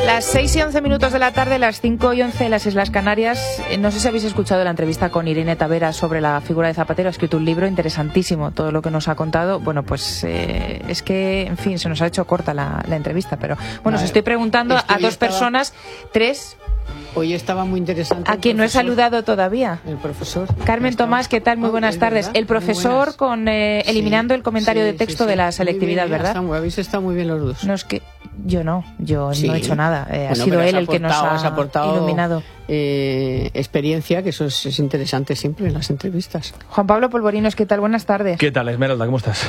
Las 6:11 de la tarde, las 5:11 en las Islas Canarias. No sé si habéis escuchado la entrevista con Irene Tavera sobre la figura de Zapatero. Ha escrito un libro interesantísimo, todo lo que nos ha contado. Bueno, pues es que, en fin, se nos ha hecho corta la entrevista. Pero bueno, os estoy preguntando a dos personas, tres. Hoy estaba muy interesante. A quien no he saludado todavía. El profesor. Carmen Tomás, ¿qué tal? Muy buenas tardes. El profesor con eliminando el comentario de texto de la selectividad, bien, ¿verdad? Habéis estado muy bien los dos. No, es que yo no he hecho nada. Ha sido él el que nos ha aportado iluminado. Experiencia, que eso es interesante siempre en las entrevistas. Juan Pablo Polvorinos, ¿qué tal? Buenas tardes. ¿Qué tal, Esmeralda? ¿Cómo estás?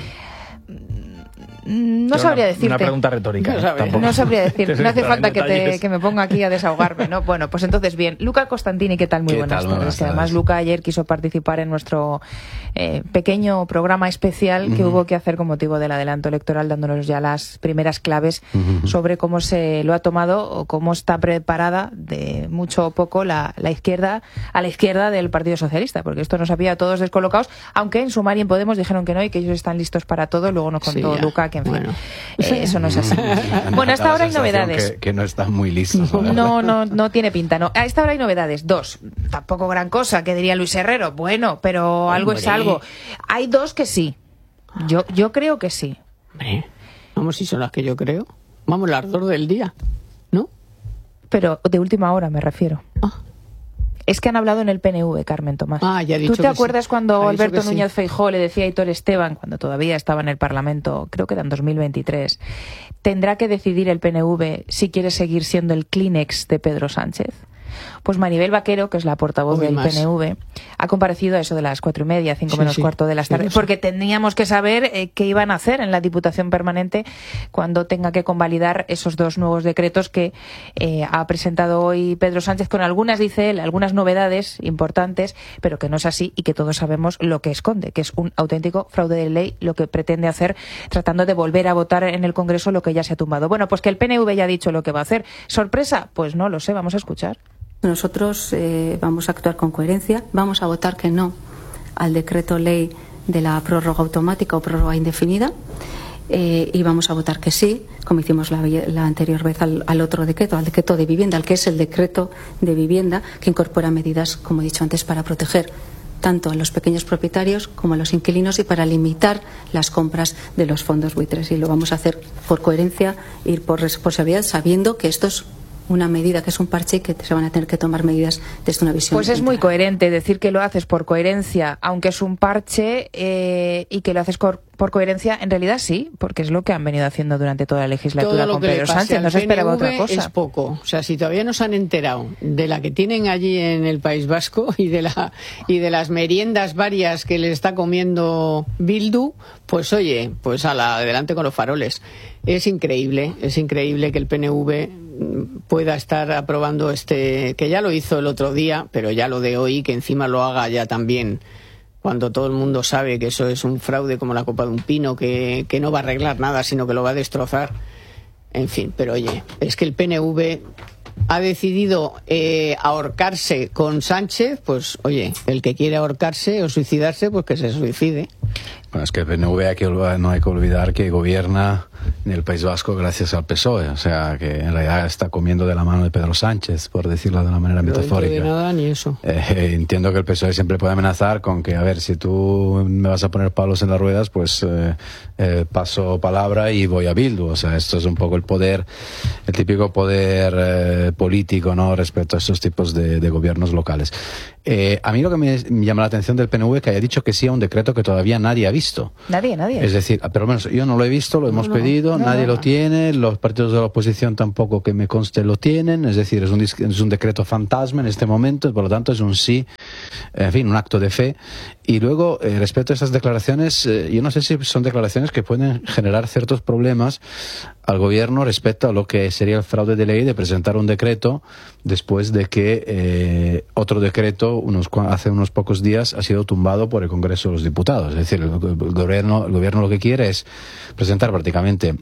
No sabría decirte. Una pregunta retórica. No sabría decir. No hace falta que me ponga aquí a desahogarme, ¿no? Bueno, pues entonces bien. Luca Costantini, ¿qué tal? Muy buenas tardes. Que además Luca ayer quiso participar en nuestro pequeño programa especial que hubo que hacer con motivo del adelanto electoral, dándonos ya las primeras claves sobre cómo se lo ha tomado o cómo está preparada de mucho o poco la izquierda a la izquierda del Partido Socialista, porque esto nos había a todos descolocados, aunque en Sumar y en Podemos dijeron que no y que ellos están listos para todo. Luego nos contó Luca que, en fin, eso no es así. Bueno, a esta hora hay novedades. Que no están muy listos. No tiene pinta, no. A esta hora hay novedades. Dos. Tampoco gran cosa, que diría Luis Herrero. Bueno, pero algo es algo. Hay dos que sí. Yo creo que sí. Vamos, si son las que yo creo. Vamos, las dos del día, ¿no? Pero de última hora me refiero. Es que han hablado en el PNV, Carmen Tomás. Ya he dicho. ¿Tú te acuerdas cuando Alberto sí. Núñez Feijóo le decía a Aitor Esteban, cuando todavía estaba en el Parlamento, creo que era en 2023, tendrá que decidir el PNV si quiere seguir siendo el Kleenex de Pedro Sánchez? Pues Maribel Vaquero, que es la portavoz del PNV, ha comparecido a eso de las 4:30, 5 menos cuarto de la tarde, porque teníamos que saber qué iban a hacer en la Diputación Permanente cuando tenga que convalidar esos dos nuevos decretos que ha presentado hoy Pedro Sánchez, con algunas, dice él, algunas novedades importantes, pero que no es así y que todos sabemos lo que esconde, que es un auténtico fraude de ley lo que pretende hacer, tratando de volver a votar en el Congreso lo que ya se ha tumbado. Bueno, pues que el PNV ya ha dicho lo que va a hacer. ¿Sorpresa? Pues no lo sé, vamos a escuchar. Nosotros vamos a actuar con coherencia, vamos a votar que no al decreto ley de la prórroga automática o prórroga indefinida y vamos a votar que sí, como hicimos la anterior vez al otro decreto, al decreto de vivienda, al que es el decreto de vivienda, que incorpora medidas, como he dicho antes, para proteger tanto a los pequeños propietarios como a los inquilinos y para limitar las compras de los fondos buitres. Y lo vamos a hacer por coherencia y por responsabilidad, sabiendo que esto es una medida, que es un parche y que se van a tener que tomar medidas desde una visión. Pues es muy coherente decir que lo haces por coherencia, aunque es un parche, y que lo haces por coherencia, en realidad sí, porque es lo que han venido haciendo durante toda la legislatura con Pedro Sánchez. No se esperaba otra cosa. Es poco. O sea, si todavía no se han enterado de la que tienen allí en el País Vasco y de las meriendas varias que le está comiendo Bildu, pues oye, pues adelante con los faroles. Es increíble que el PNV pueda estar aprobando que ya lo hizo el otro día, pero ya lo de hoy, que encima lo haga ya también, cuando todo el mundo sabe que eso es un fraude como la copa de un pino, que no va a arreglar nada, sino que lo va a destrozar. En fin, pero oye, es que el PNV ha decidido ahorcarse con Sánchez, pues oye, el que quiere ahorcarse o suicidarse, pues que se suicide. Bueno, es que el PNV no hay que olvidar que gobierna en el País Vasco gracias al PSOE, o sea que en realidad está comiendo de la mano de Pedro Sánchez, por decirlo de una manera metafórica. No de nada ni eso. Entiendo que el PSOE siempre puede amenazar con que, a ver, si tú me vas a poner palos en las ruedas, pues paso palabra y voy a Bildu. O sea, esto es un poco el poder, el típico poder político, ¿no?, respecto a estos tipos de gobiernos locales. A mí lo que me llama la atención del PNV es que haya dicho que sí a un decreto que todavía nadie ha visto. Nadie. Es decir, pero menos yo no lo he visto, lo hemos pedido, nadie lo tiene, los partidos de la oposición tampoco, que me conste, lo tienen. Es decir, es un decreto fantasma en este momento, por lo tanto es un sí, en fin, un acto de fe. Y luego, respecto a estas declaraciones, yo no sé si son declaraciones que pueden generar ciertos problemas al gobierno respecto a lo que sería el fraude de ley de presentar un decreto después de que otro decreto hace unos pocos días ha sido tumbado por el Congreso de los Diputados. Es decir, el gobierno lo que quiere es presentar prácticamente simplemente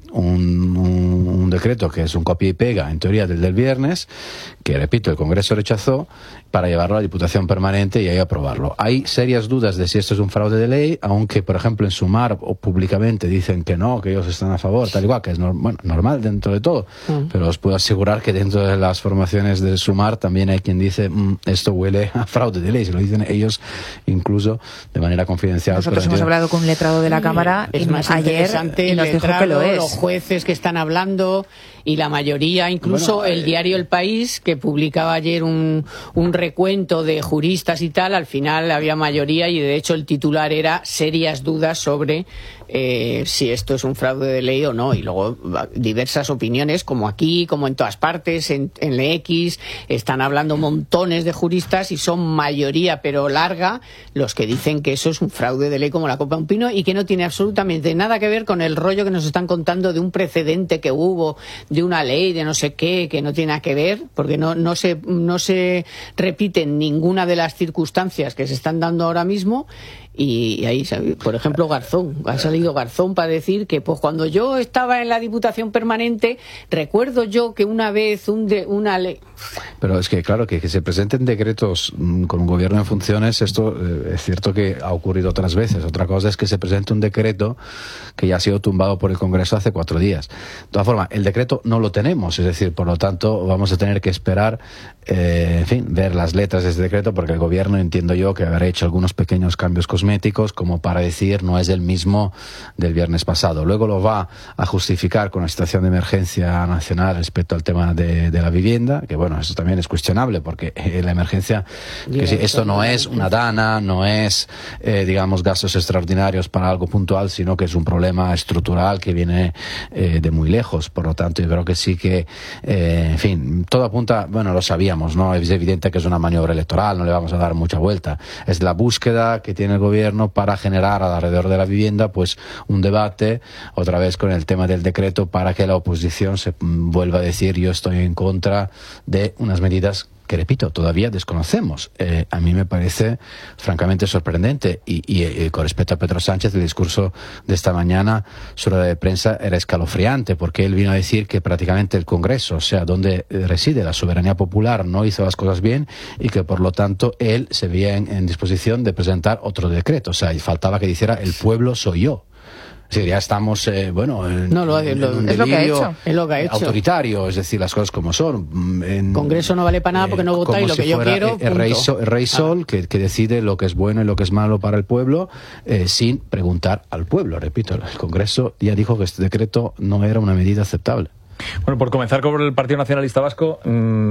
un decreto que es un copia y pega, en teoría, del viernes, que, repito, el Congreso rechazó, para llevarlo a la Diputación Permanente y ahí aprobarlo. Hay serias dudas de si esto es un fraude de ley, aunque, por ejemplo, en Sumar o públicamente dicen que no, que ellos están a favor, tal igual, que es normal dentro de todo. Pero os puedo asegurar que dentro de las formaciones de Sumar también hay quien dice esto huele a fraude de ley, se lo dicen ellos incluso de manera confidencial. Nosotros hemos hablado con un letrado de la Cámara es más ayer interesante y nos el dijo letrado, que lo es. los jueces que están hablando y la mayoría, incluso el diario El País, que publicaba ayer un recuento de juristas y tal, al final había mayoría y de hecho el titular era serias dudas sobre si esto es un fraude de ley o no, y luego diversas opiniones, como aquí, como en todas partes, en la X, están hablando montones de juristas y son mayoría, pero larga, los que dicen que eso es un fraude de ley como la copa de un pino y que no tiene absolutamente nada que ver con el rollo que nos están contando de un precedente que hubo, de una ley, de no sé qué, que no tiene nada que ver, porque no se repiten ninguna de las circunstancias que se están dando ahora mismo. Y ahí, por ejemplo, Garzón, ha salido Garzón para decir que pues cuando yo estaba en la Diputación Permanente, recuerdo yo que una vez una ley... Pero es que, claro, que se presenten decretos con un gobierno en funciones, esto es cierto que ha ocurrido otras veces. Otra cosa es que se presente un decreto que ya ha sido tumbado por el Congreso hace 4 días. De todas formas, el decreto no lo tenemos, es decir, por lo tanto, vamos a tener que esperar, en fin, ver las letras de ese decreto, porque el gobierno, entiendo yo, que habrá hecho algunos pequeños cambios cosméticos como para decir no es el mismo del viernes pasado. Luego lo va a justificar con la situación de emergencia nacional respecto al tema de la vivienda, que bueno, eso también es cuestionable porque la emergencia, que si esto no es una dana, no es digamos gastos extraordinarios para algo puntual, sino que es un problema estructural que viene de muy lejos. Por lo tanto, yo creo que sí que en fin, todo apunta, bueno, lo sabíamos, ¿no? Es evidente que es una maniobra electoral, no le vamos a dar mucha vuelta. Es la búsqueda que tiene el gobierno para generar alrededor de la vivienda pues un debate otra vez con el tema del decreto para que la oposición se vuelva a decir yo estoy en contra de unas medidas que, repito, todavía desconocemos. A mí me parece francamente sorprendente y con respecto a Pedro Sánchez, el discurso de esta mañana, su rueda de prensa era escalofriante porque él vino a decir que prácticamente el Congreso, o sea, donde reside la soberanía popular, no hizo las cosas bien y que por lo tanto él se veía en disposición de presentar otro decreto. O sea, y faltaba que dijera el pueblo soy yo. Sí, ya estamos, en un delirio autoritario, es decir, las cosas como son. Congreso no vale para nada porque no vota y lo que yo quiero, el rey Sol, que decide lo que es bueno y lo que es malo para el pueblo, sin preguntar al pueblo. Repito, el Congreso ya dijo que este decreto no era una medida aceptable. Bueno, por comenzar con el Partido Nacionalista Vasco,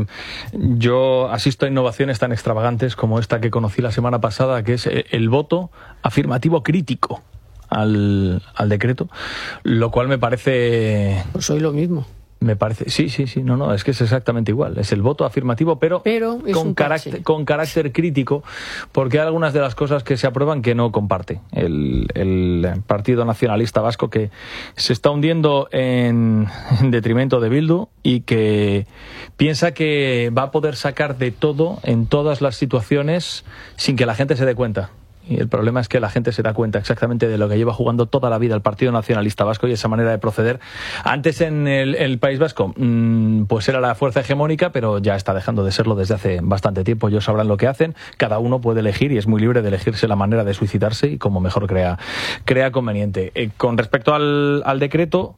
yo asisto a innovaciones tan extravagantes como esta que conocí la semana pasada, que es el voto afirmativo crítico al decreto, lo cual me parece... Pues soy lo mismo. Me parece, sí, no, es que es exactamente igual. Es el voto afirmativo, pero con carácter crítico, porque hay algunas de las cosas que se aprueban que no comparte el Partido Nacionalista Vasco, que se está hundiendo en detrimento de Bildu y que piensa que va a poder sacar de todo en todas las situaciones sin que la gente se dé cuenta. Y el problema es que la gente se da cuenta exactamente de lo que lleva jugando toda la vida el Partido Nacionalista Vasco y esa manera de proceder. Antes en el País Vasco pues era la fuerza hegemónica, pero ya está dejando de serlo desde hace bastante tiempo. Ellos sabrán lo que hacen, cada uno puede elegir y es muy libre de elegirse la manera de suicidarse y como mejor crea conveniente. Con respecto al decreto,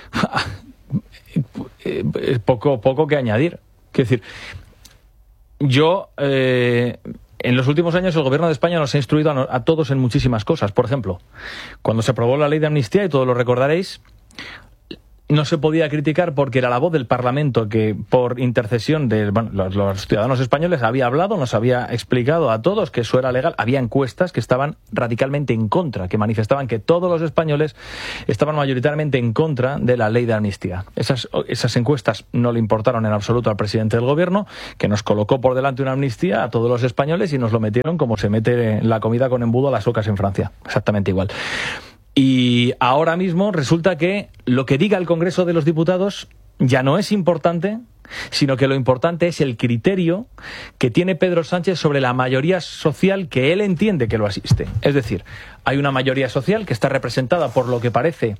poco que añadir. Quiero decir, yo... en los últimos años el Gobierno de España nos ha instruido a todos en muchísimas cosas. Por ejemplo, cuando se aprobó la ley de amnistía, y todos lo recordaréis, no se podía criticar porque era la voz del Parlamento que, por intercesión de los ciudadanos españoles, había hablado, nos había explicado a todos que eso era legal. Había encuestas que estaban radicalmente en contra, que manifestaban que todos los españoles estaban mayoritariamente en contra de la ley de amnistía. Esas encuestas no le importaron en absoluto al presidente del Gobierno, que nos colocó por delante una amnistía a todos los españoles y nos lo metieron como se mete la comida con embudo a las ocas en Francia. Exactamente igual. Y ahora mismo resulta que lo que diga el Congreso de los Diputados ya no es importante, sino que lo importante es el criterio que tiene Pedro Sánchez sobre la mayoría social que él entiende que lo asiste. Es decir, hay una mayoría social que está representada por lo que parece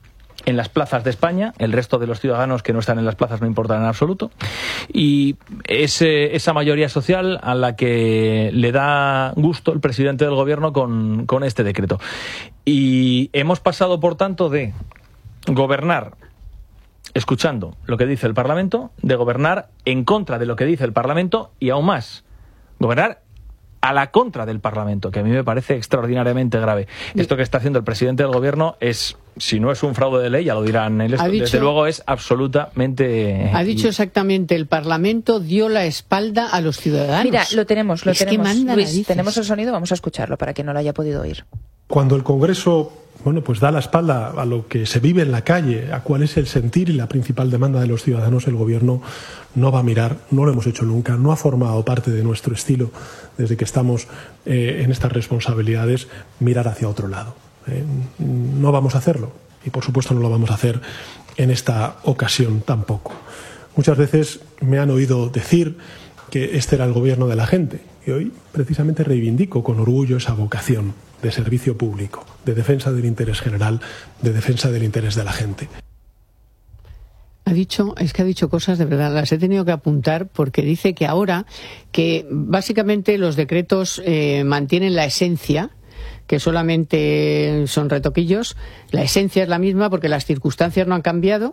en las plazas de España. El resto de los ciudadanos que no están en las plazas no importan en absoluto. Y es esa mayoría social a la que le da gusto el presidente del gobierno con este decreto. Y hemos pasado, por tanto, de gobernar escuchando lo que dice el Parlamento, de gobernar en contra de lo que dice el Parlamento y aún más, gobernar a la contra del Parlamento, que a mí me parece extraordinariamente grave. Esto que está haciendo el presidente del gobierno es, si no es un fraude de ley, ya lo dirán ellos, desde luego es absolutamente... Ha dicho exactamente, el Parlamento dio la espalda a los ciudadanos. Mira, lo tenemos. Que manda Luis, narices. tenemos el sonido, vamos a escucharlo para quien no lo haya podido oír. Cuando el Congreso pues da la espalda a lo que se vive en la calle, a cuál es el sentir y la principal demanda de los ciudadanos, el Gobierno no va a mirar, no lo hemos hecho nunca, no ha formado parte de nuestro estilo desde que estamos en estas responsabilidades, mirar hacia otro lado. No vamos a hacerlo y, por supuesto, no lo vamos a hacer en esta ocasión tampoco. Muchas veces me han oído decir que este era el gobierno de la gente y hoy precisamente reivindico con orgullo esa vocación de servicio público, de defensa del interés general, de defensa del interés de la gente. Ha dicho cosas de verdad, las he tenido que apuntar porque dice que ahora, que básicamente los decretos mantienen la esencia, que solamente son retoquillos, la esencia es la misma porque las circunstancias no han cambiado,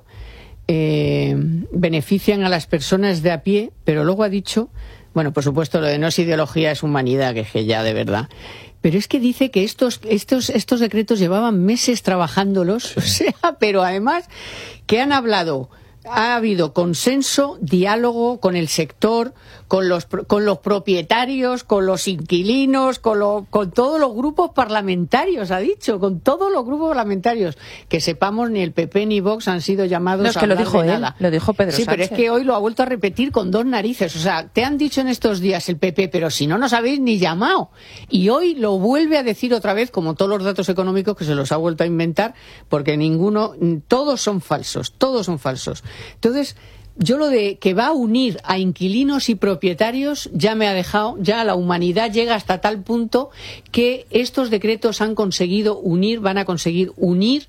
benefician a las personas de a pie, pero luego ha dicho, bueno, por supuesto lo de no es ideología, es humanidad, que es que ya de verdad. Pero es que dice que estos decretos llevaban meses trabajándolos, sí. O sea, pero además que han hablado, ha habido consenso, diálogo con el sector, con los propietarios, con los inquilinos, con todos los grupos parlamentarios, ha dicho, con todos los grupos parlamentarios. Que sepamos, ni el PP ni Vox han sido llamados no, es que a hablar lo dijo de él, nada. Lo dijo Pedro Sí, Sánchez. pero es que hoy lo ha vuelto a repetir con dos narices. O sea, te han dicho en estos días el PP, pero si no nos habéis ni llamado. Y hoy lo vuelve a decir otra vez, como todos los datos económicos que se los ha vuelto a inventar, porque todos son falsos, todos son falsos. Entonces, yo lo de que va a unir a inquilinos y propietarios ya me ha dejado, ya la humanidad llega hasta tal punto que estos decretos van a conseguir unir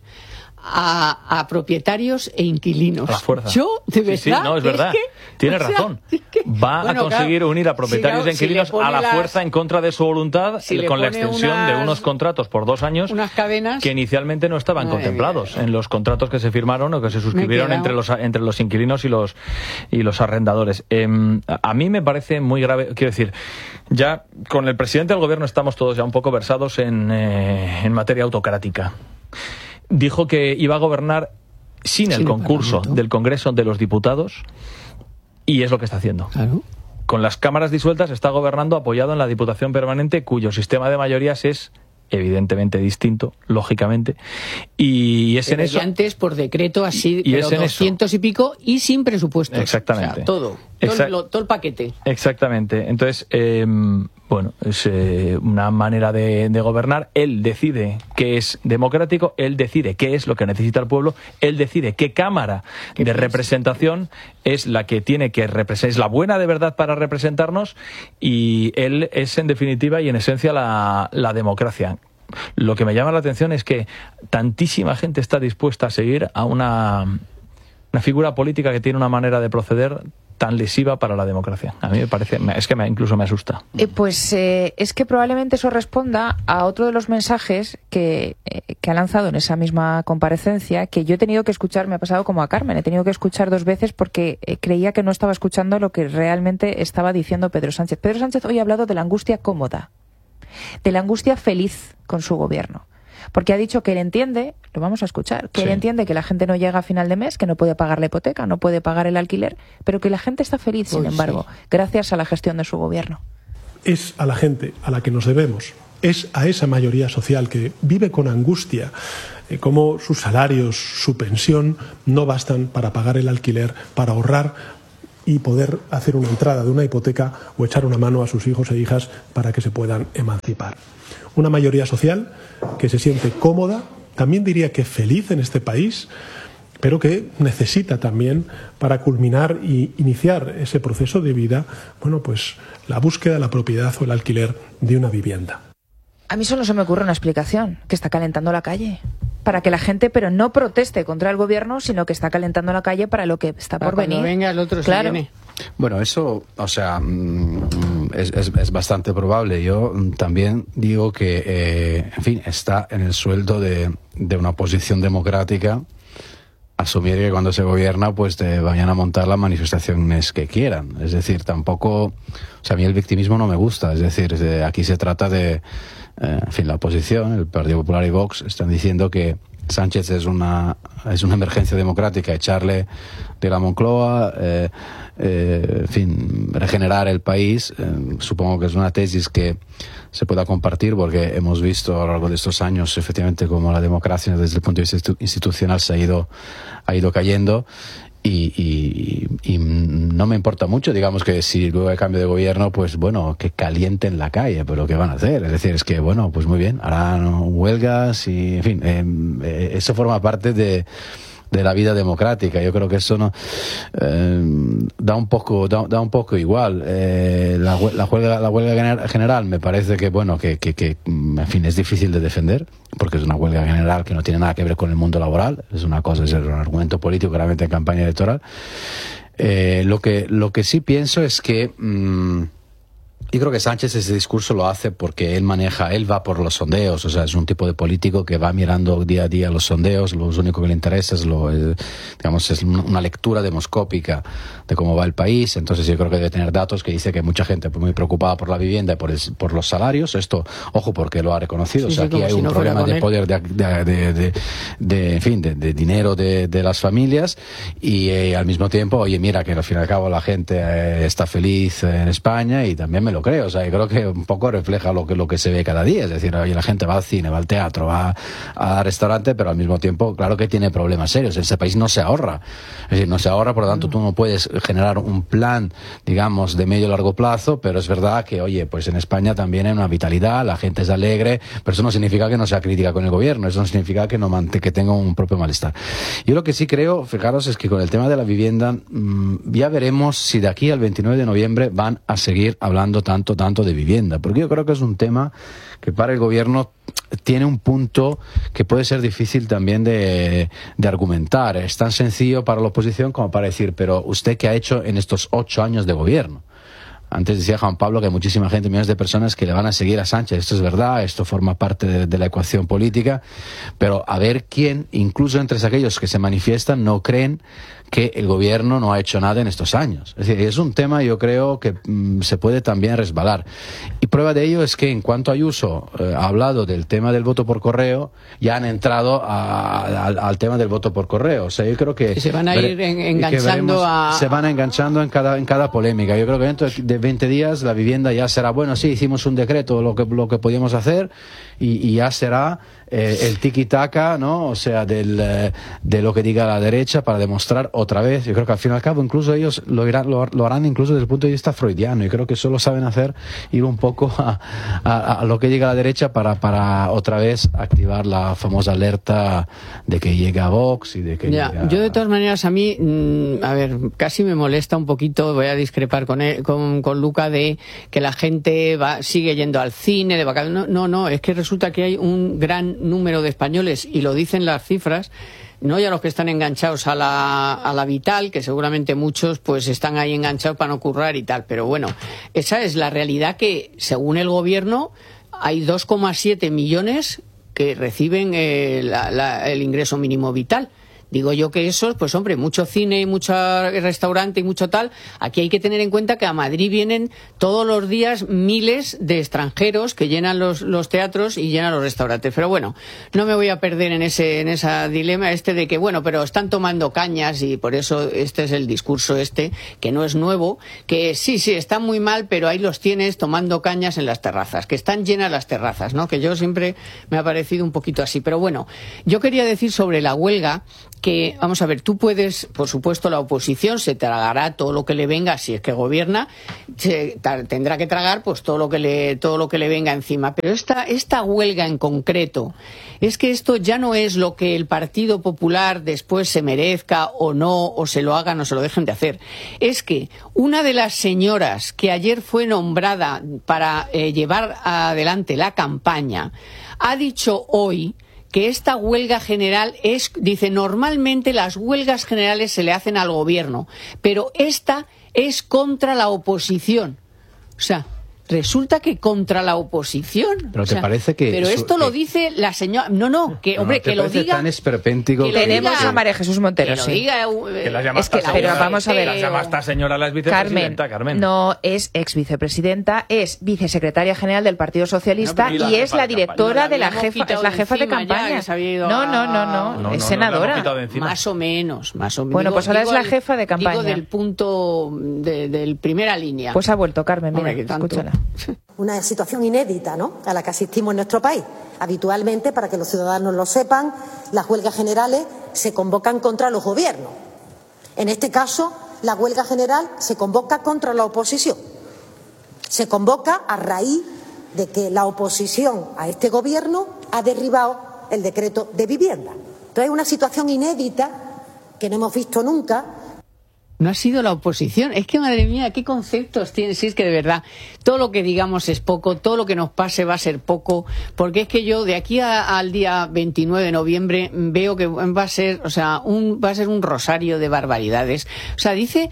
a propietarios e inquilinos. A la fuerza. Yo, de verdad. Sí, no, es verdad. Tiene razón. Va a conseguir unir a propietarios e inquilinos a la fuerza en contra de su voluntad, con la extensión de unos contratos por 2 años unas cadenas que inicialmente no estaban contemplados en los contratos que se firmaron o que se suscribieron entre los inquilinos y los arrendadores. A mí me parece muy grave. Quiero decir, ya con el presidente del gobierno estamos todos ya un poco versados en materia autocrática. Dijo que iba a gobernar sin el concurso del Congreso de los Diputados y es lo que está haciendo. Claro. Con las cámaras disueltas está gobernando apoyado en la Diputación Permanente, cuyo sistema de mayorías es evidentemente distinto, lógicamente, y es en eso. Antes por decreto así, y pero es en 200 y pico y sin presupuestos. Exactamente. O sea, todo el paquete. Exactamente. Entonces, bueno, es una manera de gobernar. Él decide qué es democrático, él decide qué es lo que necesita el pueblo, él decide qué cámara de representación es la que tiene que representar, es la buena de verdad para representarnos, y él es en definitiva y en esencia la democracia. Lo que me llama la atención es que tantísima gente está dispuesta a seguir a una figura política que tiene una manera de proceder tan lesiva para la democracia. A mí me parece, es que incluso me asusta. Es que probablemente eso responda a otro de los mensajes que ha lanzado en esa misma comparecencia, que yo he tenido que escuchar, me ha pasado como a Carmen, he tenido que escuchar 2 veces porque creía que no estaba escuchando lo que realmente estaba diciendo Pedro Sánchez. Pedro Sánchez hoy ha hablado de la angustia cómoda, de la angustia feliz con su gobierno. Porque ha dicho que él entiende, lo vamos a escuchar, que él entiende que la gente no llega a final de mes, que no puede pagar la hipoteca, no puede pagar el alquiler, pero que la gente está feliz, sin embargo, gracias a la gestión de su gobierno. Es a la gente a la que nos debemos, es a esa mayoría social que vive con angustia, cómo sus salarios, su pensión no bastan para pagar el alquiler, para ahorrar y poder hacer una entrada de una hipoteca o echar una mano a sus hijos e hijas para que se puedan emancipar. Una mayoría social que se siente cómoda, también diría que feliz en este país, pero que necesita también, para culminar y iniciar ese proceso de vida, bueno, pues la búsqueda, la propiedad o el alquiler de una vivienda. A mí solo se me ocurre una explicación, que está calentando la calle. para que la gente, pero no proteste contra el gobierno, sino que está calentando la calle para lo que está por venir. Cuando venga el otro, claro. se viene. Bueno, eso, o sea, es bastante probable. Yo también digo que, en fin, está en el sueldo de una oposición democrática asumir que cuando se gobierna pues te vayan a montar las manifestaciones que quieran. Es decir, tampoco, o sea, a mí el victimismo no me gusta. Es decir, aquí se trata de, en fin, la oposición, el Partido Popular y Vox están diciendo que Sánchez es una emergencia democrática, echarle de la Moncloa, en fin, regenerar el país. Supongo que es una tesis que se pueda compartir, porque hemos visto a lo largo de estos años efectivamente cómo la democracia desde el punto de vista institucional ha ido cayendo. Y no me importa mucho, digamos, que si luego hay cambio de gobierno, pues bueno, que calienten la calle, pero ¿qué van a hacer? Es decir, es que bueno, pues muy bien, harán huelgas y, en fin, eso forma parte de la vida democrática. Yo creo que eso no da un poco igual. La huelga general me parece que bueno, que en fin, es difícil de defender, porque es una huelga general que no tiene nada que ver con el mundo laboral. Es una cosa, es un argumento político claramente en campaña electoral. Lo que sí pienso es que yo creo que Sánchez ese discurso lo hace porque él va por los sondeos, o sea, es un tipo de político que va mirando día a día los sondeos, lo único que le interesa es digamos, es una lectura demoscópica de cómo va el país. Entonces yo creo que debe tener datos que dice que hay mucha gente muy preocupada por la vivienda y por los salarios. Esto, ojo, porque lo ha reconocido. Sí, o sea, aquí hay un problema de poder, en fin, de dinero de las familias, y al mismo tiempo, oye, mira que al fin y al cabo la gente está feliz en España, y también me lo creo. O sea, yo creo que un poco refleja lo que se ve cada día. Es decir, oye, la gente va al cine, va al teatro, va al restaurante, pero al mismo tiempo, claro que tiene problemas serios. En ese país no se ahorra. Es decir, no se ahorra, por lo tanto, tú no puedes generar un plan, digamos, de medio y largo plazo, pero es verdad que, oye, pues en España también hay una vitalidad, la gente es alegre, pero eso no significa que no sea crítica con el gobierno, eso no significa que tenga un propio malestar. Yo lo que sí creo, fijaros, es que con el tema de la vivienda, ya veremos si de aquí al 29 de noviembre van a seguir hablando tanto de vivienda, porque yo creo que es un tema que para el gobierno tiene un punto que puede ser difícil también de argumentar. Es tan sencillo para la oposición como para decir, pero ¿usted qué ha hecho en estos 8 años de gobierno? Antes decía Juan Pablo que hay muchísima gente, millones de personas que le van a seguir a Sánchez. Esto es verdad, esto forma parte de la ecuación política, pero a ver quién, incluso entre aquellos que se manifiestan, no creen que el gobierno no ha hecho nada en estos años. Es decir, es un tema, yo creo, que se puede también resbalar. Y prueba de ello es que en cuanto Ayuso ha hablado del tema del voto por correo, ya han entrado al tema del voto por correo. O sea, yo creo que se van a ir enganchando se van enganchando en cada polémica. Yo creo que dentro de 20 días la vivienda ya será, bueno, sí, hicimos un decreto, lo que podíamos hacer, y ya será el tiki-taka, ¿no? O sea, de lo que diga la derecha, para demostrar otra vez. Yo creo que al fin y al cabo incluso ellos lo harán incluso desde el punto de vista freudiano. Yo creo que solo saben ir un poco a lo que diga la derecha para otra vez activar la famosa alerta de que llega Vox y de que llega... Yo de todas maneras, a mí, a ver, casi me molesta un poquito, voy a discrepar con Luca, de que la gente sigue yendo al cine de vacaciones. No, es que resulta que hay un gran número de españoles, y lo dicen las cifras, no ya los que están enganchados a la Vital, que seguramente muchos pues están ahí enganchados para no currar y tal, pero bueno, esa es la realidad, que según el gobierno hay 2,7 millones que reciben el ingreso mínimo vital. Digo yo que eso, pues hombre, mucho cine y mucho restaurante y mucho tal. Aquí hay que tener en cuenta que a Madrid vienen todos los días miles de extranjeros que llenan los teatros y llenan los restaurantes. Pero bueno, no me voy a perder en esa dilema de que, bueno, pero están tomando cañas, y por eso este es el discurso que no es nuevo, que sí, están muy mal, pero ahí los tienes tomando cañas en las terrazas, que están llenas las terrazas, ¿no? Que yo siempre me ha parecido un poquito así. Pero bueno, yo quería decir sobre la huelga que, vamos a ver, tú puedes, por supuesto, la oposición se tragará todo lo que le venga, si es que gobierna, tendrá que tragar pues todo lo que le venga encima. Pero esta huelga en concreto, es que esto ya no es lo que el Partido Popular después se merezca o no, o se lo hagan o se lo dejen de hacer. Es que una de las señoras que ayer fue nombrada para llevar adelante la campaña ha dicho hoy que esta huelga general dice, normalmente las huelgas generales se le hacen al gobierno, pero esta es contra la oposición. O sea, resulta que contra la oposición. Pero te parece que... Pero esto lo dice la señora... No, que hombre, que lo diga... tan esperpéntico que tenemos a María Jesús Montero, que lo sí. diga, que la llama esta pero señora, vamos a ver. La llama esta señora la vicepresidenta, Carmen. No es ex vicepresidenta, es vicesecretaria general del Partido Socialista y es la directora de la jefa, es la jefa de campaña. No, es senadora. Más o menos. Bueno, pues ahora es la jefa de campaña. Digo del punto del primera línea. Pues ha vuelto, Carmen, mira, escúchala. Una situación inédita, ¿no?, a la que asistimos en nuestro país. Habitualmente, para que los ciudadanos lo sepan, las huelgas generales se convocan contra los gobiernos. En este caso, la huelga general se convoca contra la oposición. Se convoca a raíz de que la oposición a este gobierno ha derribado el decreto de vivienda. Entonces, es una situación inédita que no hemos visto nunca. No ha sido la oposición. Es que, madre mía, ¿qué conceptos tiene? Si es que de verdad, todo lo que digamos es poco, todo lo que nos pase va a ser poco, porque es que yo de aquí al día 29 de noviembre veo que va a ser, va a ser un rosario de barbaridades. O sea, dice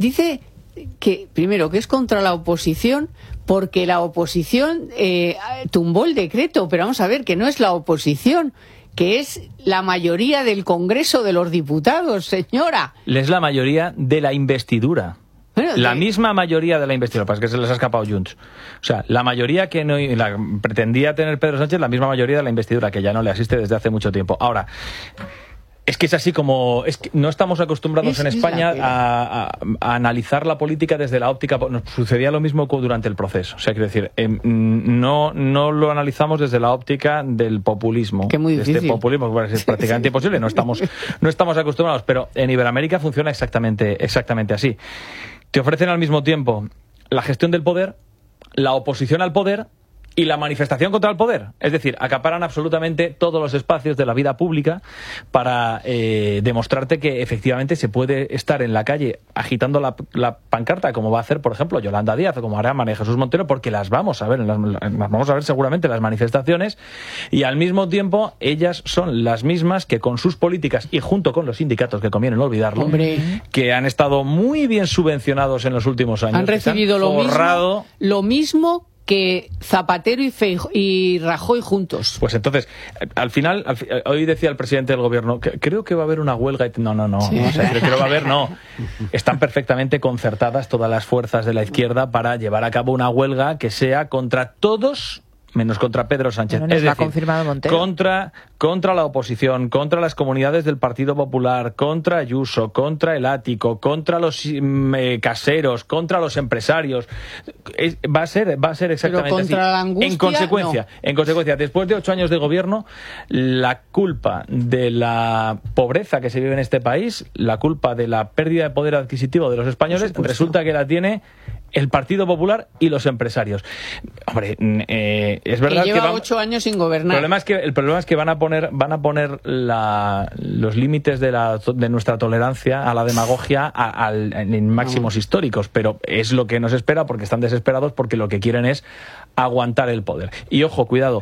que, primero, que es contra la oposición, porque la oposición tumbó el decreto, pero vamos a ver, que no es la oposición, que es la mayoría del Congreso de los Diputados, señora. Es la mayoría de la investidura. Bueno, la misma mayoría de la investidura, para que se les ha escapado Junts. O sea, la mayoría que no pretendía tener Pedro Sánchez, la misma mayoría de la investidura, que ya no le asiste desde hace mucho tiempo. Ahora, es que es así como... Es que no estamos acostumbrados en España a analizar la política desde la óptica... Nos sucedía lo mismo durante el proceso. O sea, quiero decir, no lo analizamos desde la óptica del populismo. Que muy difícil. Este populismo es prácticamente imposible. No estamos acostumbrados. Pero en Iberoamérica funciona exactamente así. Te ofrecen al mismo tiempo la gestión del poder, la oposición al poder y la manifestación contra el poder. Es decir, acaparan absolutamente todos los espacios de la vida pública para demostrarte que efectivamente se puede estar en la calle agitando la pancarta, como va a hacer, por ejemplo, Yolanda Díaz o como hará María Jesús Montero, porque las vamos a ver, vamos a ver seguramente en las manifestaciones, y al mismo tiempo ellas son las mismas que con sus políticas y junto con los sindicatos, que conviene no olvidarlo, que han estado muy bien subvencionados en los últimos años. Han recibido lo mismo que Zapatero y Rajoy juntos. Pues entonces, al final, hoy decía el presidente del gobierno, que creo que va a haber una huelga. No. Sí. O sea, creo que va a haber, no. Están perfectamente concertadas todas las fuerzas de la izquierda para llevar a cabo una huelga que sea contra todos, menos contra Pedro Sánchez. Es decir, confirmado Montero. Contra la oposición, contra las comunidades del Partido Popular, contra Ayuso, contra el Ático, contra los caseros, contra los empresarios. Va a ser exactamente pero contra así. La angustia, En consecuencia, después de 8 años de gobierno, la culpa de la pobreza que se vive en este país, la culpa de la pérdida de poder adquisitivo de los españoles, resulta que la tiene el Partido Popular y los empresarios. Hombre, es verdad que lleva 8 años sin gobernar. El problema es que van a poner los límites de nuestra tolerancia a la demagogia en máximos históricos, pero es lo que nos espera, porque están desesperados, porque lo que quieren es aguantar el poder. Y ojo, cuidado,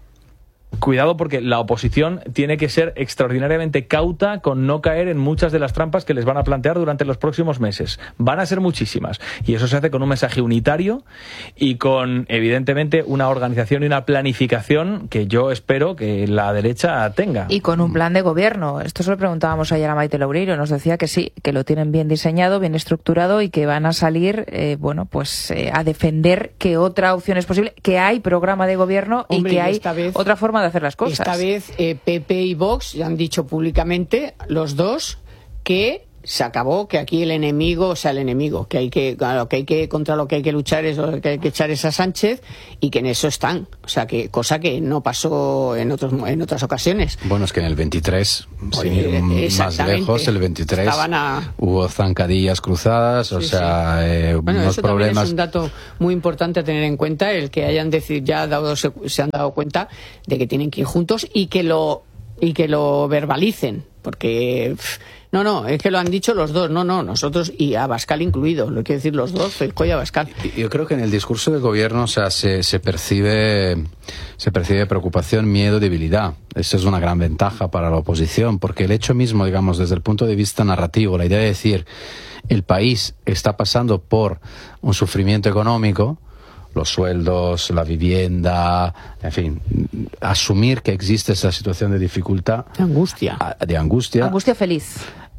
porque la oposición tiene que ser extraordinariamente cauta con no caer en muchas de las trampas que les van a plantear durante los próximos meses. Van a ser muchísimas. Y eso se hace con un mensaje unitario y con, evidentemente, una organización y una planificación que yo espero que la derecha tenga. Y con un plan de gobierno. Esto se lo preguntábamos ayer a Maite Loureiro. Nos decía que sí, que lo tienen bien diseñado, bien estructurado y que van a salir, a defender que otra opción es posible, que hay programa de gobierno. Hombre, y que hay otra forma de hacer las cosas. Esta vez PP y Vox ya han dicho públicamente, los dos, que se acabó, que aquí el enemigo, que hay que contra lo que hay que luchar es que hay que echar es a Sánchez, y que en eso están. O sea, que cosa que no pasó en otras ocasiones. Bueno, es que en el 23, sin ir más lejos, el 23 hubo zancadillas cruzadas, unos eso problemas. Es un dato muy importante a tener en cuenta, el que hayan decidido, se han dado cuenta de que tienen que ir juntos y que lo verbalicen, porque No, es que lo han dicho los dos. No, nosotros y Abascal incluido. Lo quiero decir los dos, Feijóo y Abascal. Yo creo que en el discurso del gobierno, o sea, se percibe preocupación, miedo, debilidad. Esa es una gran ventaja para la oposición, porque el hecho mismo, digamos, desde el punto de vista narrativo, la idea de decir el país está pasando por un sufrimiento económico, los sueldos, la vivienda, en fin, asumir que existe esa situación de dificultad, de angustia feliz.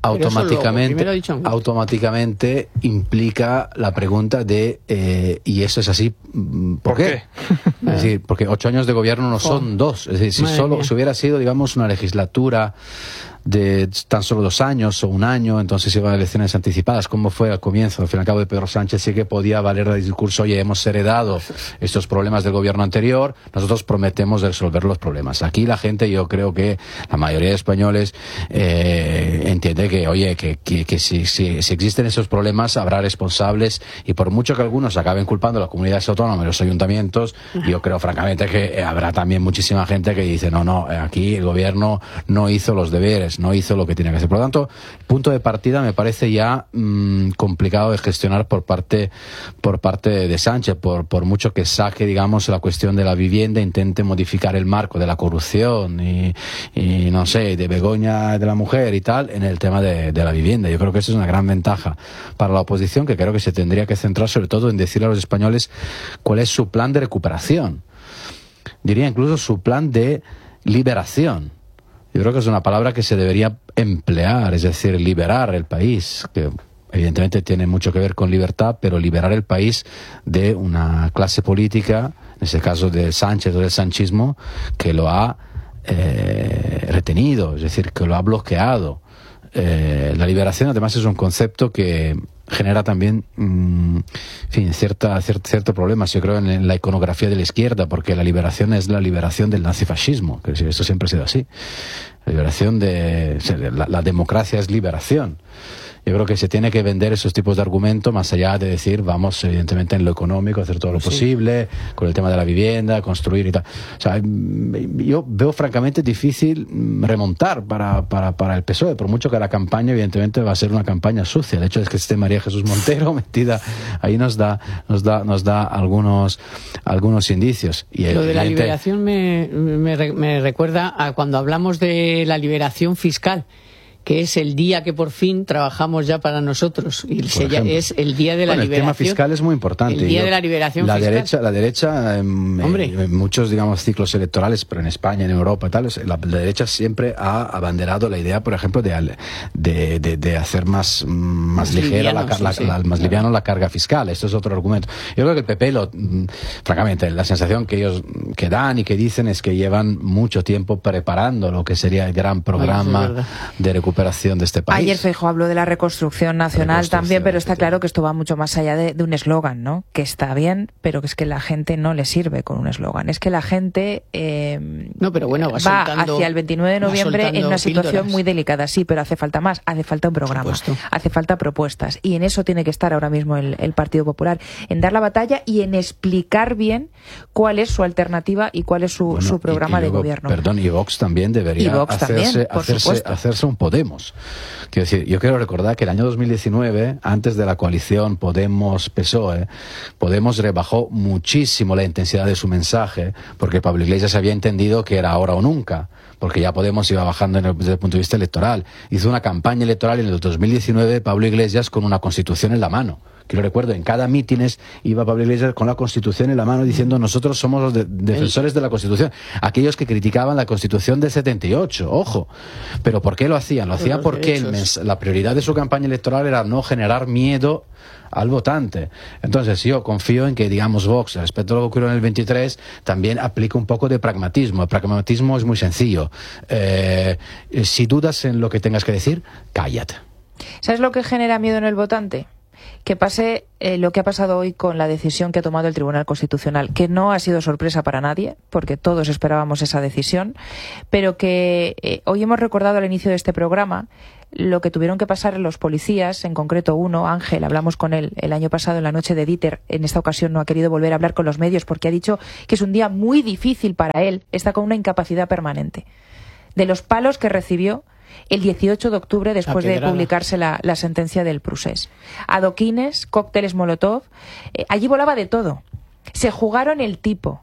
Automáticamente implica la pregunta de ¿y eso es así? ¿Por qué? Es decir, porque 8 años de gobierno no son 2. Es decir, si hubiera sido, digamos, una legislatura de tan solo 2 años o 1 año, entonces iban a elecciones anticipadas, como fue al comienzo. Al fin y al cabo de Pedro Sánchez sí que podía valer el discurso, oye, hemos heredado estos problemas del gobierno anterior, nosotros prometemos resolver los problemas. Aquí la gente, yo creo que la mayoría de españoles entiende que, oye, que si existen esos problemas habrá responsables, y por mucho que algunos acaben culpando a las comunidades autónomas y los ayuntamientos, yo creo francamente que habrá también muchísima gente que dice, no, aquí el gobierno no hizo los deberes, no hizo lo que tenía que hacer. Por lo tanto, punto de partida me parece ya complicado de gestionar por parte de Sánchez, por mucho que saque, digamos, la cuestión de la vivienda, intente modificar el marco de la corrupción y no sé, de Begoña, de la mujer y tal, en el tema de la vivienda. Yo creo que eso es una gran ventaja para la oposición, que creo que se tendría que centrar sobre todo en decirle a los españoles cuál es su plan de recuperación. Diría incluso su plan de liberación. Yo creo que es una palabra que se debería emplear, es decir, liberar el país, que evidentemente tiene mucho que ver con libertad, pero liberar el país de una clase política, en este caso de Sánchez o del sanchismo, que lo ha retenido, es decir, que lo ha bloqueado. La liberación además es un concepto que genera también cierto problemas, yo creo, en la iconografía de la izquierda, porque la liberación es la liberación del nazifascismo, que esto siempre ha sido así. La liberación la democracia es liberación. Yo creo que se tiene que vender esos tipos de argumentos más allá de decir, vamos, evidentemente, en lo económico, hacer todo lo posible, con el tema de la vivienda, construir y tal. O sea, yo veo francamente difícil remontar para el PSOE, por mucho que la campaña, evidentemente, va a ser una campaña sucia. El hecho es que esté María Jesús Montero metida ahí nos da algunos indicios. Y lo de la liberación me recuerda a cuando hablamos de la liberación fiscal, que es el día que por fin trabajamos ya para nosotros. Y es el día de la liberación. El tema fiscal es muy importante. El día de la liberación fiscal. La derecha, en muchos, digamos, ciclos electorales, pero en España, en Europa y tal, la derecha siempre ha abanderado la idea, por ejemplo, de hacer más ligera, más liviano la carga fiscal. Esto es otro argumento. Yo creo que el PP, francamente, la sensación que ellos que dan y que dicen es que llevan mucho tiempo preparando lo que sería el gran programa de recuperación de este país. Ayer Feijóo habló de la reconstrucción nacional también, pero está claro que esto va mucho más allá de un eslogan, ¿no? Que está bien, pero que es que la gente no le sirve con un eslogan. Es que la gente va hacia el 29 de noviembre en una situación muy delicada. Sí, pero hace falta más, hace falta un programa, hace falta propuestas. Y en eso tiene que estar ahora mismo el Partido Popular, en dar la batalla y en explicar bien cuál es su alternativa y cuál es su programa de gobierno. Perdón, y Vox también debería hacerse un Podemos. Quiero decir, yo quiero recordar que el año 2019, antes de la coalición Podemos-PSOE, Podemos rebajó muchísimo la intensidad de su mensaje, porque Pablo Iglesias había entendido que era ahora o nunca, porque ya Podemos iba bajando desde el punto de vista electoral. Hizo una campaña electoral en el 2019 Pablo Iglesias con una constitución en la mano. Que lo recuerdo, en cada mítines iba Pablo Iglesias con la Constitución en la mano diciendo nosotros somos los defensores de la Constitución. Aquellos que criticaban la Constitución del 78, ojo. Pero ¿por qué lo hacían? Lo hacían porque la prioridad de su campaña electoral era no generar miedo al votante. Entonces yo confío en que, digamos, Vox, respecto a lo que ocurrió en el 23, también aplica un poco de pragmatismo. El pragmatismo es muy sencillo. Si dudas en lo que tengas que decir, cállate. ¿Sabes lo que genera miedo en el votante? Que pase lo que ha pasado hoy con la decisión que ha tomado el Tribunal Constitucional, que no ha sido sorpresa para nadie, porque todos esperábamos esa decisión, pero que hoy hemos recordado al inicio de este programa lo que tuvieron que pasar los policías, en concreto uno, Ángel, hablamos con él el año pasado en la noche de Dieter. En esta ocasión no ha querido volver a hablar con los medios porque ha dicho que es un día muy difícil para él, está con una incapacidad permanente. De los palos que recibió el 18 de octubre después de publicarse la sentencia del procés. Adoquines, cócteles Molotov, allí volaba de todo. Se jugaron el tipo.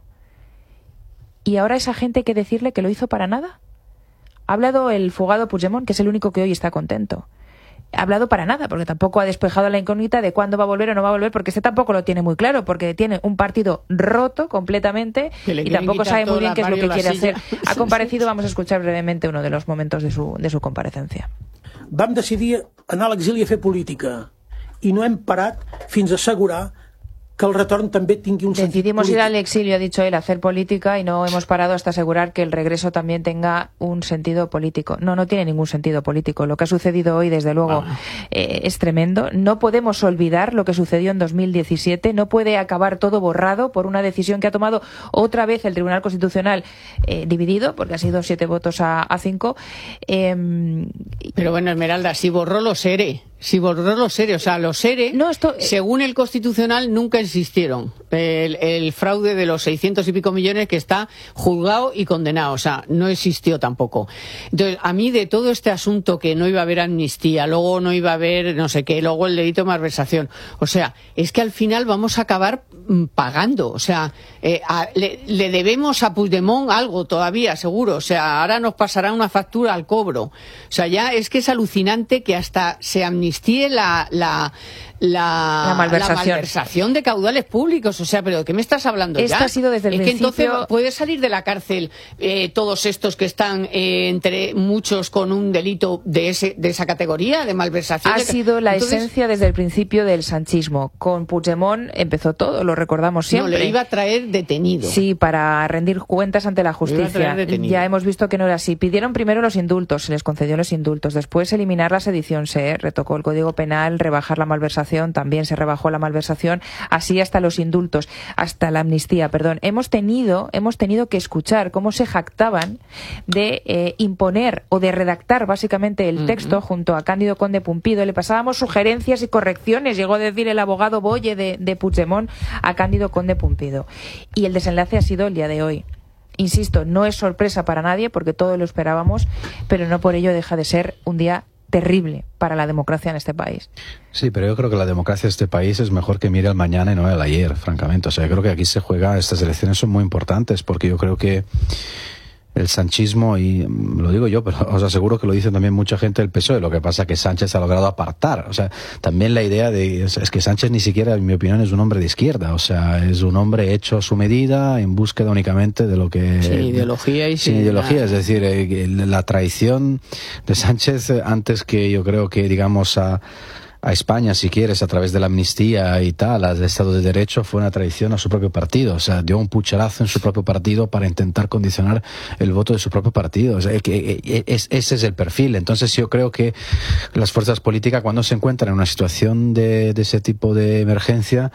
¿Y ahora esa gente hay que decirle que lo hizo para nada? Ha hablado el fugado Puigdemont, que es el único que hoy está contento. Ha hablado para nada, porque tampoco ha despejado la incógnita de cuándo va a volver o no va a volver, porque tampoco lo tiene muy claro, porque tiene un partido roto completamente y tampoco sabe muy bien qué es lo que quiere hacer. Ha comparecido, vamos a escuchar brevemente uno de los momentos de su comparecencia. Vam decidir anar a l'exili a fer política i no hem parat fins a assegurar que el retorn també tingui un sentit Decidimos polític. ir al exilio, ha dicho él, a hacer política y no hemos parado hasta asegurar que el regreso también tenga un sentido político. No tiene ningún sentido político. Lo que ha sucedido hoy, desde luego, es tremendo. No podemos olvidar lo que sucedió en 2017. No puede acabar todo borrado por una decisión que ha tomado otra vez el Tribunal Constitucional dividido, porque ha sido 7 votos a 5. Pero bueno, Esmeralda, si borró los ERE. O sea, los ERE, según el Constitucional, nunca existieron. El fraude de los 600 y pico millones que está juzgado y condenado, o sea, no existió tampoco. Entonces, a mí de todo este asunto que no iba a haber amnistía, luego no iba a haber no sé qué, luego el delito de malversación, o sea, es que al final vamos a acabar pagando, o sea, le debemos a Puigdemont algo todavía, seguro, o sea, ahora nos pasará una factura al cobro, o sea, ya es que es alucinante que hasta se amnistíe la malversación de caudales públicos, o sea, pero ¿de qué me estás hablando ya? Esto ha sido desde el principio. Que entonces puede salir de la cárcel todos estos que están entre muchos con un delito de esa categoría de malversación. Ha sido la esencia desde el principio del sanchismo. Con Puigdemont empezó todo, lo recordamos siempre. No, le iba a traer detenido. Sí, para rendir cuentas ante la justicia. Ya hemos visto que no era así. Pidieron primero los indultos, se les concedió los indultos. Después eliminar la sedición, se retocó el Código Penal, rebajar la malversación, también se rebajó la malversación, así hasta los indultos, hasta la amnistía, perdón. Hemos tenido que escuchar cómo se jactaban de imponer o de redactar básicamente el texto junto a Cándido Conde Pumpido. Le pasábamos sugerencias y correcciones, llegó a decir el abogado Boye de Puigdemont a Cándido Conde Pumpido. Y el desenlace ha sido el día de hoy. Insisto, no es sorpresa para nadie porque todos lo esperábamos, pero no por ello deja de ser un día terrible para la democracia en este país. Sí, pero yo creo que la democracia de este país es mejor que mire al mañana y no al ayer, francamente. O sea, yo creo que aquí se juega, estas elecciones son muy importantes porque yo creo que el sanchismo, y lo digo yo, pero os aseguro que lo dice también mucha gente del PSOE, lo que pasa es que Sánchez ha logrado apartar, o sea, también la idea es que Sánchez ni siquiera, en mi opinión, es un hombre de izquierda, o sea, es un hombre hecho a su medida, en búsqueda únicamente de lo que... Sin ideología y sin ideología, es decir, la traición de Sánchez, antes que yo creo que, digamos, a España, si quieres, a través de la amnistía y tal, al Estado de Derecho, fue una traición a su propio partido. O sea, dio un pucherazo en su propio partido para intentar condicionar el voto de su propio partido. O sea, ese es el perfil. Entonces yo creo que las fuerzas políticas, cuando se encuentran en una situación de ese tipo de emergencia,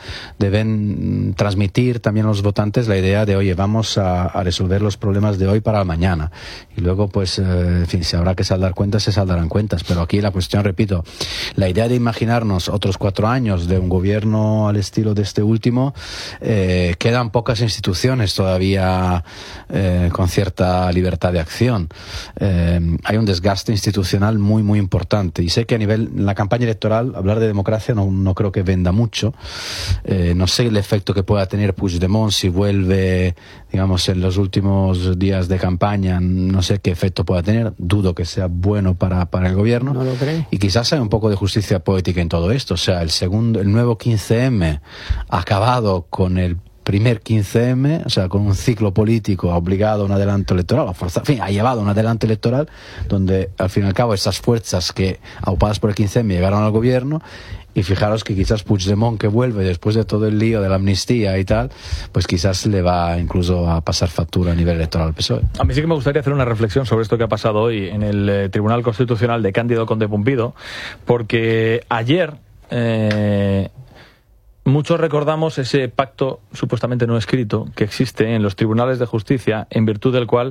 deben transmitir también a los votantes la idea de, oye, vamos a resolver los problemas de hoy para mañana. Y luego, pues, en fin, si habrá que saldar cuentas, se saldarán cuentas. Pero aquí la cuestión, repito, la idea de imaginarnos otros 4 años de un gobierno al estilo de este último, quedan pocas instituciones todavía con cierta libertad de acción. Hay un desgaste institucional muy, muy importante. Y sé que a nivel, en la campaña electoral, hablar de democracia no creo que venda mucho. No sé el efecto que pueda tener Puigdemont si vuelve, digamos, en los últimos días de campaña. No sé qué efecto pueda tener. Dudo que sea bueno para el gobierno. No lo creo. Y quizás hay un poco de justicia poética en todo esto. O sea, el nuevo 15M ha acabado con el primer 15M, o sea, con un ciclo político, ha obligado a un adelanto electoral, en fin, ha llevado a un adelanto electoral donde, al fin y al cabo, esas fuerzas que, aupadas por el 15M, llegaron al gobierno. Y fijaros que quizás Puigdemont, que vuelve después de todo el lío de la amnistía y tal, pues quizás le va incluso a pasar factura a nivel electoral al PSOE. A mí sí que me gustaría hacer una reflexión sobre esto que ha pasado hoy en el Tribunal Constitucional de Cándido Conde Pumpido, porque ayer Muchos recordamos ese pacto supuestamente no escrito que existe en los tribunales de justicia, en virtud del cual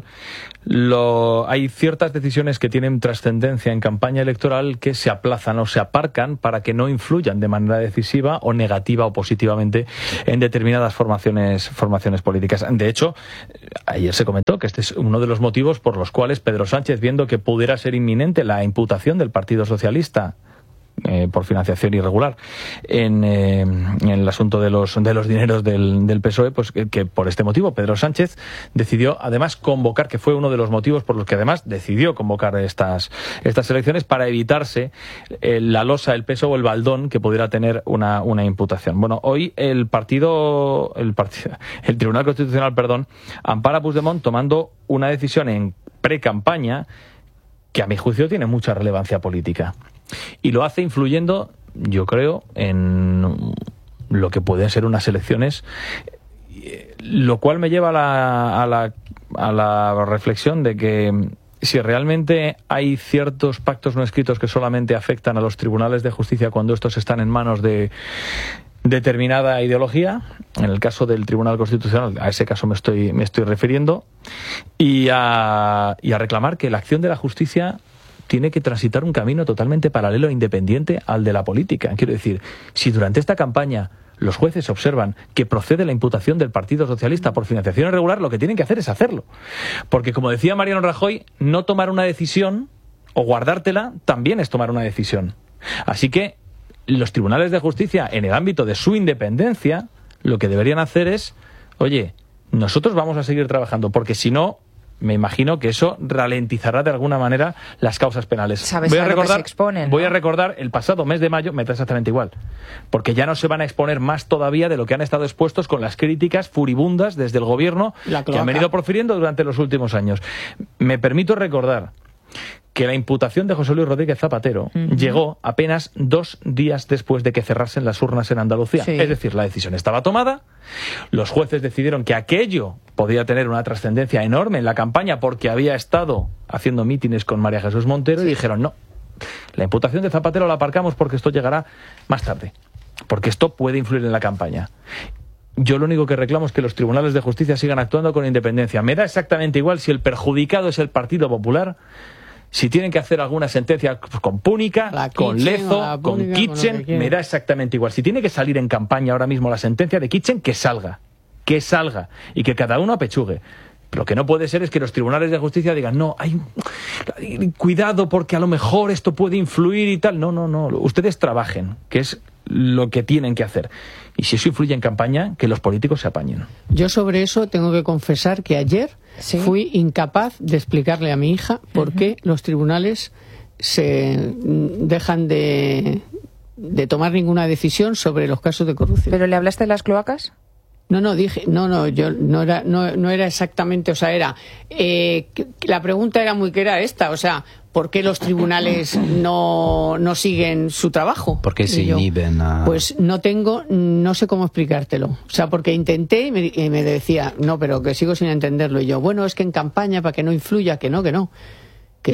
hay ciertas decisiones que tienen trascendencia en campaña electoral que se aplazan o se aparcan para que no influyan de manera decisiva o negativa o positivamente en determinadas formaciones políticas. De hecho, ayer se comentó que este es uno de los motivos por los cuales Pedro Sánchez, viendo que pudiera ser inminente la imputación del Partido Socialista por financiación irregular en el asunto de los dineros del PSOE, pues que por este motivo Pedro Sánchez decidió además convocar, que fue uno de los motivos por los que además decidió convocar estas elecciones, para evitarse la losa, el peso o el baldón que pudiera tener una imputación. Bueno, hoy el Tribunal Constitucional, ampara a Puigdemont tomando una decisión en pre-campaña que a mi juicio tiene mucha relevancia política. Y lo hace influyendo, yo creo, en lo que pueden ser unas elecciones, lo cual me lleva a la reflexión de que si realmente hay ciertos pactos no escritos que solamente afectan a los tribunales de justicia cuando estos están en manos de determinada ideología, en el caso del Tribunal Constitucional, a ese caso me estoy refiriendo, y a reclamar que la acción de la justicia tiene que transitar un camino totalmente paralelo e independiente al de la política. Quiero decir, si durante esta campaña los jueces observan que procede la imputación del Partido Socialista por financiación irregular, lo que tienen que hacer es hacerlo. Porque, como decía Mariano Rajoy, no tomar una decisión o guardártela también es tomar una decisión. Así que los tribunales de justicia, en el ámbito de su independencia, lo que deberían hacer es, oye, nosotros vamos a seguir trabajando, porque si no, me imagino que eso ralentizará de alguna manera las causas penales. ¿Sabes a lo que se exponen, ¿no? Voy a recordar, el pasado mes de mayo me da exactamente igual, porque ya no se van a exponer más todavía de lo que han estado expuestos con las críticas furibundas desde el gobierno que han venido profiriendo durante los últimos años. Me permito recordar que la imputación de José Luis Rodríguez Zapatero llegó apenas 2 días después de que cerrasen las urnas en Andalucía. Sí. Es decir, la decisión estaba tomada, los jueces decidieron que aquello podía tener una trascendencia enorme en la campaña porque había estado haciendo mítines con María Jesús Montero, y dijeron no, la imputación de Zapatero la aparcamos porque esto llegará más tarde, porque esto puede influir en la campaña. Yo lo único que reclamo es que los tribunales de justicia sigan actuando con independencia. Me da exactamente igual si el perjudicado es el Partido Popular, si tienen que hacer alguna sentencia con Púnica, con Lezo, con Kitchen, me da exactamente igual. Si tiene que salir en campaña ahora mismo la sentencia de Kitchen, que salga, y que cada uno apechugue. Lo que no puede ser es que los tribunales de justicia digan, no, cuidado porque a lo mejor esto puede influir y tal. No, ustedes trabajen, que es lo que tienen que hacer. Y si eso influye en campaña, que los políticos se apañen. Yo sobre eso tengo que confesar que ayer fui incapaz de explicarle a mi hija por qué los tribunales se dejan de tomar ninguna decisión sobre los casos de corrupción. ¿Pero le hablaste de las cloacas? Yo no era exactamente, o sea, era la pregunta era muy clara esta, o sea, ¿por qué los tribunales no siguen su trabajo? ¿Por qué se inhiben a...? Pues no sé cómo explicártelo. O sea, porque intenté y me decía, no, pero que sigo sin entenderlo. Y yo, bueno, es que en campaña, para que no influya, que no. Que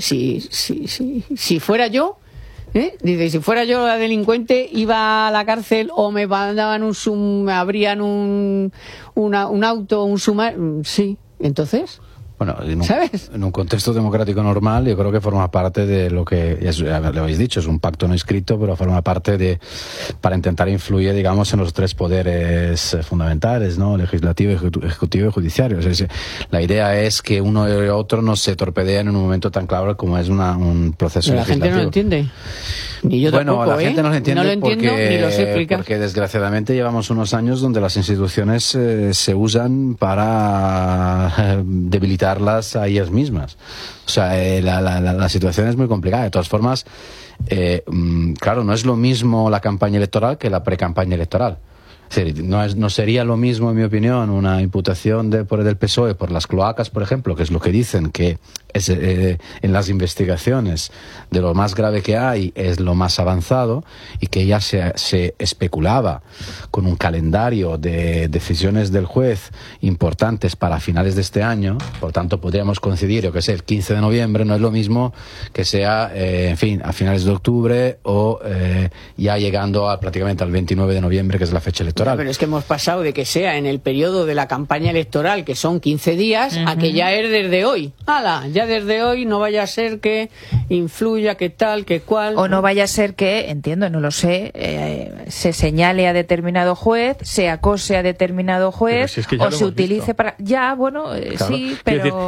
si fuera yo... Dice, si fuera yo la delincuente, iba a la cárcel o me mandaban me abrían un auto, un sumario. Sí, entonces... Bueno, en un contexto democrático normal, yo creo que forma parte de lo que, ya lo habéis dicho, es un pacto no escrito, pero forma parte para intentar influir, digamos, en los 3 poderes fundamentales, ¿no? Legislativo, ejecutivo y judiciario. Es decir, la idea es que uno y otro no se torpedeen en un momento tan claro como es un proceso pero legislativo. La gente no lo entiende. Ni yo tampoco, la gente no lo entiende, no lo entiendo, ni lo sé explicar. Porque desgraciadamente llevamos unos años donde las instituciones se usan para debilitarlas a ellas mismas. O sea, la situación es muy complicada. De todas formas, claro, no es lo mismo la campaña electoral que la pre-campaña electoral. No sería lo mismo, en mi opinión, una imputación por el PSOE por las cloacas, por ejemplo, que es lo que dicen que es, en las investigaciones de lo más grave que hay, es lo más avanzado, y que ya se especulaba con un calendario de decisiones del juez importantes para finales de este año. Por tanto, podríamos coincidir, que sea el 15 de noviembre, no es lo mismo que sea, en fin, a finales de octubre o ya llegando prácticamente al 29 de noviembre, que es la fecha electoral. Pero es que hemos pasado de que sea en el periodo de la campaña electoral, que son 15 días, a que ya es desde hoy. ¡Hala! Ya desde hoy, no vaya a ser que influya, que tal, que cual. O no vaya a ser que, entiendo, no lo sé, se señale a determinado juez, se acose a determinado juez, si es que ya o se utilice visto. para... Ya, bueno, Claro. sí, pero...